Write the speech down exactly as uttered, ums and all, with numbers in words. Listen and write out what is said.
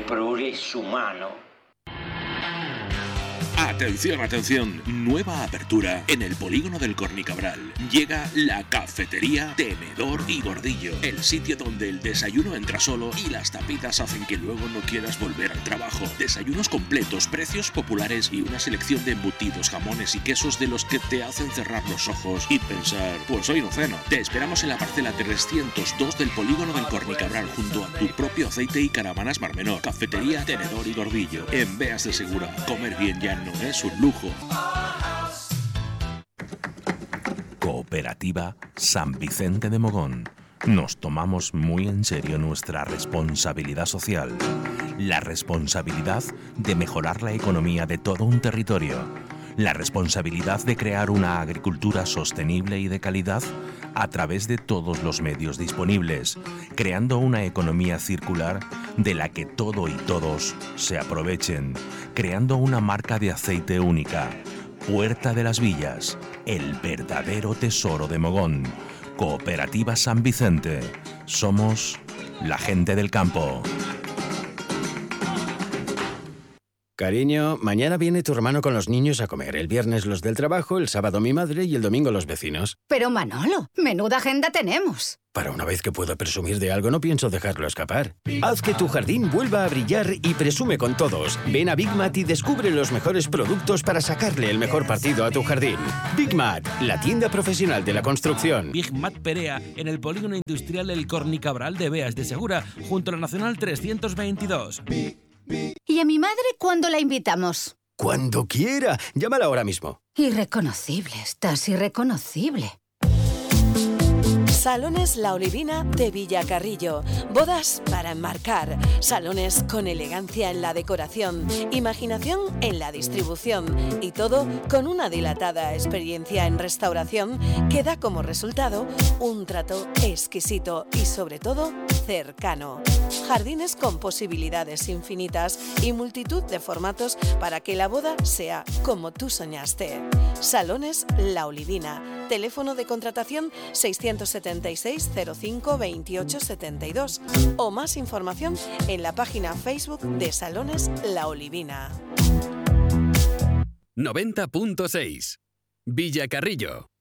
progreso humano. Atención, atención, nueva apertura en el polígono del Cornicabral. Llega la cafetería Tenedor y Gordillo, el sitio donde el desayuno entra solo y las tapitas hacen que luego no quieras volver al trabajo. Desayunos completos, precios populares y una selección de embutidos, jamones y quesos de los que te hacen cerrar los ojos y pensar, pues hoy no ceno. Te esperamos en la parcela trescientos dos del polígono del Cornicabral junto a tu propio aceite y caravanas Mar Menor. Cafetería Tenedor y Gordillo, en Beas de Segura. Comer bien ya no es un lujo. Cooperativa San Vicente de Mogón. Nos tomamos muy en serio nuestra responsabilidad social, la responsabilidad de mejorar la economía de todo un territorio, la responsabilidad de crear una agricultura sostenible y de calidad a través de todos los medios disponibles, creando una economía circular de la que todo y todos se aprovechen, creando una marca de aceite única. Puerta de las Villas, el verdadero tesoro de Mogón. Cooperativa San Vicente. Somos la gente del campo. Cariño, mañana viene tu hermano con los niños a comer. El viernes los del trabajo, el sábado mi madre y el domingo los vecinos. Pero Manolo, menuda agenda tenemos. Para una vez que puedo presumir de algo, no pienso dejarlo escapar. Haz que tu jardín vuelva a brillar y presume con todos. Ven a Big Mat y descubre los mejores productos para sacarle el mejor partido a tu jardín. Big Mat, la tienda profesional de la construcción. Big Mat Perea, en el polígono industrial El Cornicabral de Beas de Segura, junto a la Nacional trescientos veintidós. ¿Y a mi madre cuándo la invitamos? Cuando quiera. Llámala ahora mismo. Irreconocible, estás irreconocible. Salones La Olivina de Villacarrillo. Bodas para enmarcar. Salones con elegancia en la decoración, imaginación en la distribución y todo con una dilatada experiencia en restauración que da como resultado un trato exquisito y sobre todo cercano. Jardines con posibilidades infinitas y multitud de formatos para que la boda sea como tú soñaste. Salones La Olivina. Teléfono de contratación seiscientos setenta y seis cero cinco veintiocho setenta y dos o más información en la página Facebook de Salones La Olivina. noventa punto seis Villacarrillo.